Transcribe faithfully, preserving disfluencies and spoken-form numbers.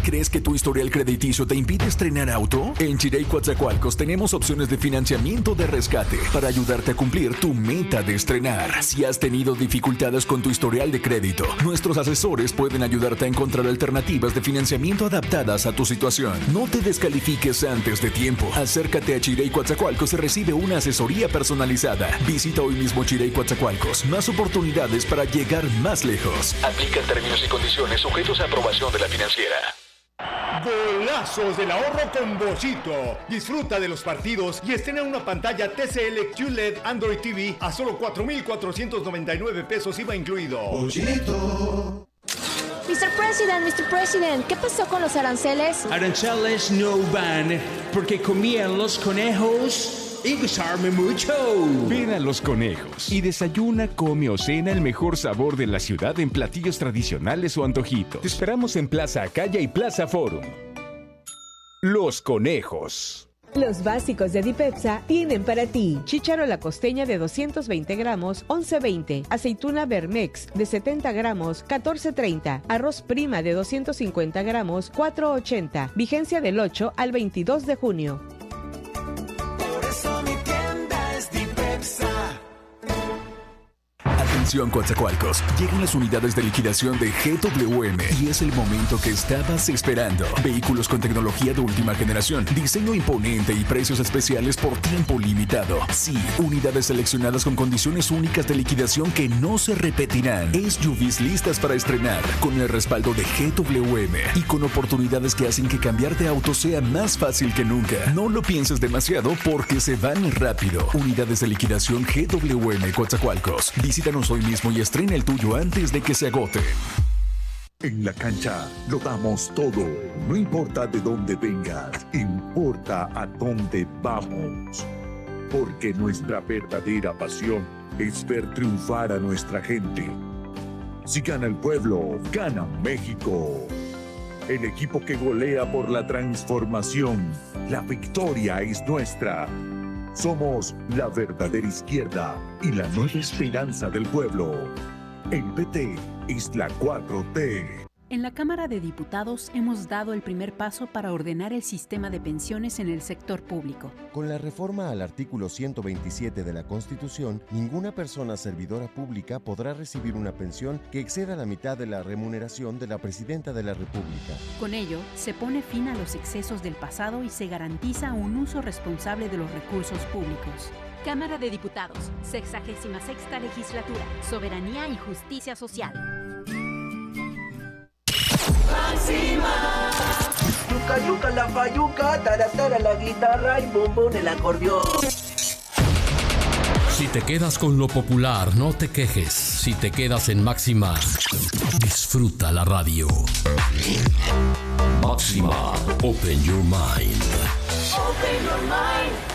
¿Crees que tu historial crediticio te impide estrenar auto? En Chirey Coatzacoalcos tenemos opciones de financiamiento de rescate para ayudarte a cumplir tu meta de estrenar. Si has tenido dificultades con tu historial de crédito, nuestros asesores pueden ayudarte a encontrar alternativas de financiamiento adaptadas a tu situación. No te descalifiques antes de tiempo. Acércate a Chirey Coatzacoalcos y recibe una asesoría personalizada. Visita hoy mismo Chirey Coatzacoalcos. Más oportunidades para llegar más lejos. Aplica términos y condiciones sujetos a aprobación de la financiera. Golazos del ahorro con Bollito. Disfruta de los partidos y estrena una pantalla T C L Q L E D Android T V a solo cuatro mil cuatrocientos noventa y nueve pesos I V A incluido. Bollito. mister President, mister President, ¿qué pasó con los aranceles? Aranceles no van porque comían los conejos y gustarme mucho. Ven a Los Conejos y desayuna, come o cena el mejor sabor de la ciudad en platillos tradicionales o antojitos. Te esperamos en Plaza Acaya y Plaza Forum. Los Conejos. Los básicos de Dipepsa tienen para ti chícharo la costeña de doscientos veinte gramos, once veinte, aceituna Vermex de setenta gramos, catorce treinta, arroz prima de doscientos cincuenta gramos, cuatro ochenta, vigencia del ocho al veintidós de junio. Por eso mi tienda es Dipepsa. Atención Coatzacoalcos, llegan las unidades de liquidación de G W M y es el momento que estabas esperando. Vehículos con tecnología de última generación, diseño imponente y precios especiales por tiempo limitado. Sí, unidades seleccionadas con condiciones únicas de liquidación que no se repetirán. S U Vs listas para estrenar, con el respaldo de G W M y con oportunidades que hacen que cambiar de auto sea más fácil que nunca. No lo pienses demasiado porque se van rápido. Unidades de liquidación G W M Coatzacoalcos. Visítanos hoy mismo y estrena el tuyo antes de que se agote. En la cancha lo damos todo. No importa de dónde vengas, importa a dónde vamos. Porque nuestra verdadera pasión es ver triunfar a nuestra gente. Si gana el pueblo, gana México. El equipo que golea por la transformación. La victoria es nuestra. Somos la verdadera izquierda y la nueva esperanza del pueblo. El P T es la cuatro T. En la Cámara de Diputados hemos dado el primer paso para ordenar el sistema de pensiones en el sector público. Con la reforma al artículo ciento veintisiete de la Constitución, ninguna persona servidora pública podrá recibir una pensión que exceda la mitad de la remuneración de la Presidenta de la República. Con ello, se pone fin a los excesos del pasado y se garantiza un uso responsable de los recursos públicos. Cámara de Diputados, sexagésima sexta legislatura, soberanía y justicia social. Máxima. Yuca, yuca, la fayuca, taratara, la guitarra y bombón, el acordeón. Si te quedas con lo popular, no te quejes. Si te quedas en Máxima, disfruta la radio. Máxima, open your mind. Open your mind.